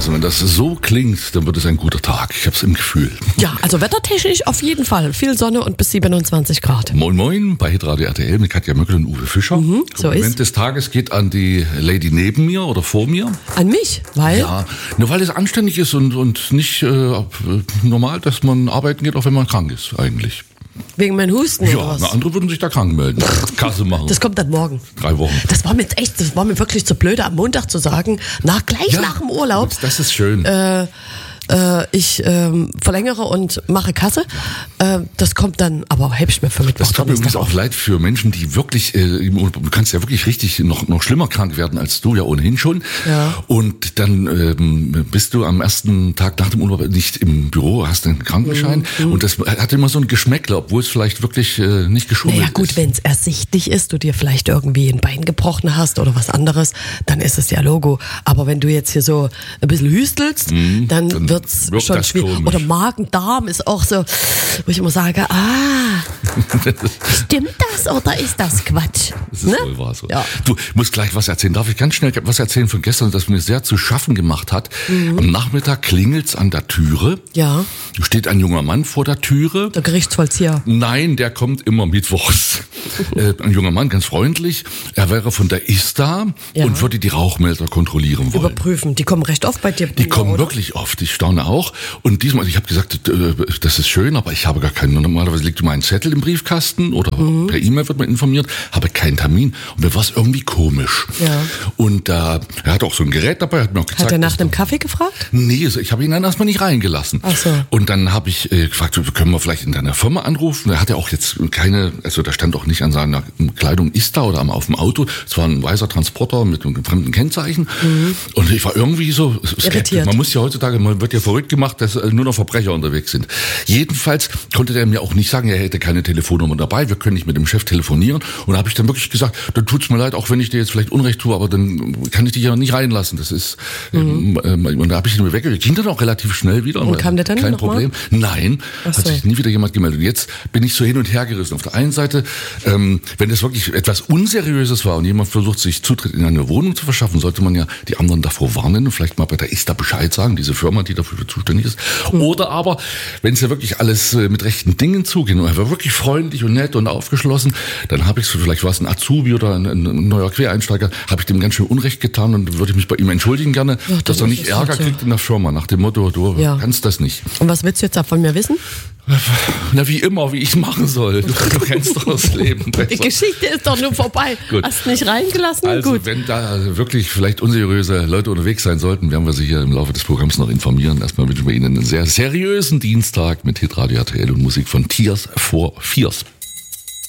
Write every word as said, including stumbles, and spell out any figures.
Also wenn das so klingt, dann wird es ein guter Tag. Ich habe es im Gefühl. Ja, also wettertechnisch auf jeden Fall. Viel Sonne und bis siebenundzwanzig Grad. Moin Moin bei Hitradio R T L mit Katja Möckel und Uwe Fischer. Mhm, so Moment ist. des Tages geht an die Lady neben mir oder vor mir. An mich? Weil? Ja, nur weil es anständig ist und, und nicht äh, normal, dass man arbeiten geht, auch wenn man krank ist eigentlich. Wegen meinem Husten Ja, oder was? na, andere würden sich da krank melden. Kasse machen. Das kommt dann morgen. Drei Wochen. Das war mir echt, das war mir wirklich zu blöde, am Montag zu sagen, nach, gleich Ja, nach dem Urlaub, Das ist schön. äh, äh, ich ähm, verlängere und mache Kasse. Äh, das kommt dann, aber heb ich mir für Mittwoch. Das tut mir übrigens Donnerstag auch leid für Menschen, die wirklich, äh, du kannst ja wirklich richtig noch noch schlimmer krank werden als du ja ohnehin schon. Ja. Und dann ähm, bist du am ersten Tag nach dem Urlaub nicht im Büro, hast einen Krankenschein Mhm. und das hat immer so ein Geschmäckle, obwohl es vielleicht wirklich äh, nicht geschummelt Naja gut, ist. wenn es ersichtlich ist, du dir vielleicht irgendwie ein Bein gebrochen hast oder was anderes, dann ist es ja Logo. Aber wenn du jetzt hier so ein bisschen hüstelst, dann, dann wird's wirkt schon das schwierig. komisch. Oder Magen-Darm ist auch so, wo ich immer sage, ah, stimmt das oder ist das Quatsch? Das ist Ne? wohl wahr so. Ja. Du musst gleich was erzählen. Darf ich ganz schnell was erzählen von gestern, das mir sehr zu schaffen gemacht hat? Mhm. Am Nachmittag klingelt's an der Türe. Ja, Steht ein junger Mann vor der Türe. der Gerichtsvollzieher. Nein, der kommt immer mittwochs. äh, ein junger Mann, ganz freundlich. Er wäre von der ISTA Ja. und würde die Rauchmelder kontrollieren wollen. Überprüfen. Die kommen recht oft bei dir. Die kommen oder? wirklich oft, ich staune auch. Und diesmal, ich habe gesagt, äh, das ist schön, aber ich habe gar keinen. Normalerweise liegt immer ein Zettel im Briefkasten oder Mhm. per E-Mail wird man informiert, habe keinen Termin. Und mir war es irgendwie komisch. Ja. Und äh, er hat auch so ein Gerät dabei, hat mir auch gezeigt. Hat er nach dass- einem Kaffee gefragt? Nee, so, ich habe ihn dann erstmal nicht reingelassen. Ach so. Und dann habe ich äh, gefragt, können wir vielleicht in deiner Firma anrufen? Er hatte auch jetzt keine, also da stand auch nicht an seiner Kleidung ISTA oder am, auf dem Auto. Es war ein weißer Transporter mit einem fremden Kennzeichen. Mhm. Und ich war irgendwie so skeptisch. Irritiert. Man muss ja heutzutage, man wird ja verrückt gemacht, dass äh, nur noch Verbrecher unterwegs sind. Jedenfalls konnte der mir auch nicht sagen, er hätte keine Telefonnummer dabei, wir können nicht mit dem Chef telefonieren. Und da habe ich dann wirklich gesagt, dann tut's mir leid, auch wenn ich dir jetzt vielleicht Unrecht tue, aber dann kann ich dich ja nicht reinlassen. Das ist, mhm. ähm, und da habe ich ihn weggekriegt. Ging dann auch relativ schnell wieder. Und kam der dann Kein noch mal? Problem. Nein, Ach hat so. sich nie wieder jemand gemeldet. Jetzt bin ich so hin und her gerissen. Auf der einen Seite, ähm, wenn das wirklich etwas Unseriöses war und jemand versucht, sich Zutritt in eine Wohnung zu verschaffen, sollte man ja die anderen davor warnen und vielleicht mal bei der ISTA Bescheid sagen, diese Firma, die dafür zuständig ist. Mhm. Oder aber, wenn es ja wirklich alles äh, mit rechten Dingen zugeht und er war wirklich freundlich und nett und aufgeschlossen, dann habe ich so, vielleicht war es ein Azubi oder ein, ein neuer Quereinsteiger, habe ich dem ganz schön Unrecht getan und würde ich mich bei ihm entschuldigen gerne, Ja, dass er dann nicht ist es Ärger halt so. kriegt in der Firma, nach dem Motto, du Ja. kannst das nicht. Und was willst du jetzt da von mir wissen? Na, wie immer, wie ich es machen soll. Du, du kennst doch das Leben besser. Die Geschichte ist doch nur vorbei. Gut. Hast nicht reingelassen? Also, Gut. wenn da wirklich vielleicht unseriöse Leute unterwegs sein sollten, werden wir Sie hier im Laufe des Programms noch informieren. Erstmal wünschen wir Ihnen einen sehr seriösen Dienstag mit Hitradio R T L und Musik von Tears for Fears.